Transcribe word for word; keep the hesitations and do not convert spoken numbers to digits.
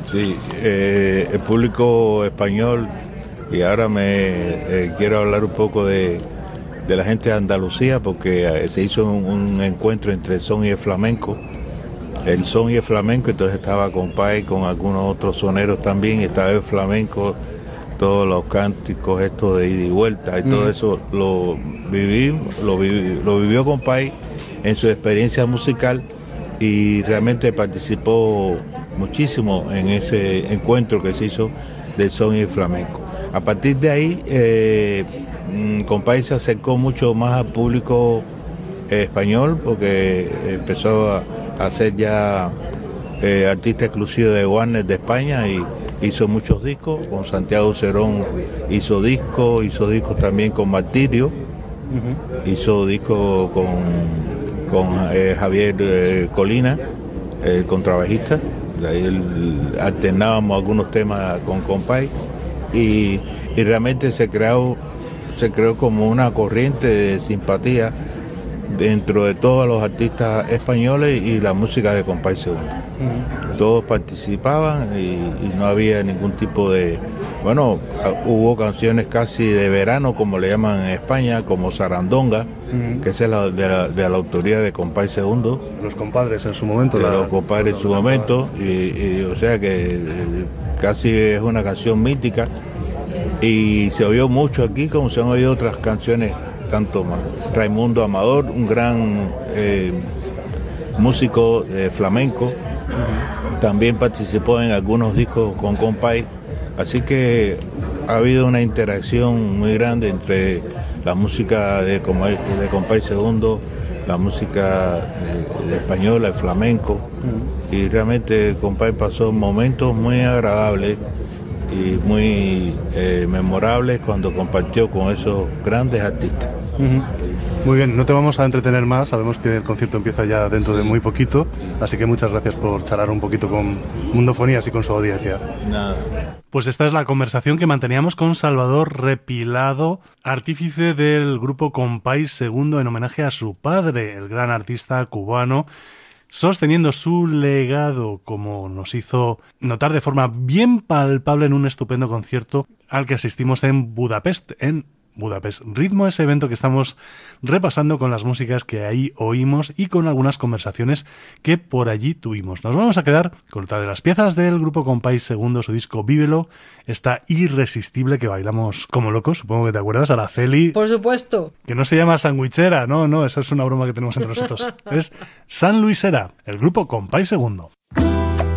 Sí, eh, el público español, y ahora me eh, quiero hablar un poco de, de la gente de Andalucía, porque eh, se hizo un, un encuentro entre el son y el flamenco, el son y el flamenco, entonces estaba Compay con algunos otros soneros también, y estaba el flamenco, todos los cánticos, esto de ida y vuelta, y mm. todo eso lo viví, lo, viví, lo vivió Compay en su experiencia musical, y realmente participó muchísimo en ese encuentro que se hizo del son y el flamenco. A partir de ahí, eh, Compay se acercó mucho más al público eh, español, porque empezó a, a ser ya eh, artista exclusivo de Warner de España, y hizo muchos discos. Con Santiago Cerón hizo discos, hizo discos también con Martirio, uh-huh. hizo discos con, con eh, Javier eh, Colina, el contrabajista. Ahí el, alternábamos algunos temas con Compay, y, y realmente se creó, se creó como una corriente de simpatía dentro de todos los artistas españoles y la música de Compay Segundo. Uh-huh. Todos participaban y, y no había ningún tipo de... Bueno, hubo canciones casi de verano, como le llaman en España, como Sarandonga, uh-huh. que es la, de, la, de la autoría de Compay Segundo. Los compadres en su momento. De la, los compadres en su momento, y, y, o sea que eh, casi es una canción mítica, y se oyó mucho aquí, como se han oído otras canciones, tanto más. Raimundo Amador, un gran eh, músico eh, flamenco, uh-huh. también participó en algunos discos con Compay. Así que ha habido una interacción muy grande entre la música de Compay, de Compay Segundo, la música de, de española, el flamenco, uh-huh. y realmente Compay pasó momentos muy agradables y muy eh, memorables cuando compartió con esos grandes artistas. Uh-huh. Muy bien, no te vamos a entretener más, sabemos que el concierto empieza ya dentro de muy poquito, así que muchas gracias por charlar un poquito con Mundofonías y con su audiencia. Nada. Pues esta es la conversación que manteníamos con Salvador Repilado, artífice del grupo Compay Segundo en homenaje a su padre, el gran artista cubano, sosteniendo su legado, como nos hizo notar de forma bien palpable en un estupendo concierto al que asistimos en Budapest, en Budapest Ritmo, ese evento que estamos repasando con las músicas que ahí oímos y con algunas conversaciones que por allí tuvimos. Nos vamos a quedar con otra de las piezas del grupo Compay Segundo, su disco Vívelo, esta irresistible que bailamos como locos, supongo que te acuerdas, Araceli. Por supuesto. Que no se llama sandwichera, no, no, esa es una broma que tenemos entre nosotros. Es San Luisera, el grupo Compay Segundo.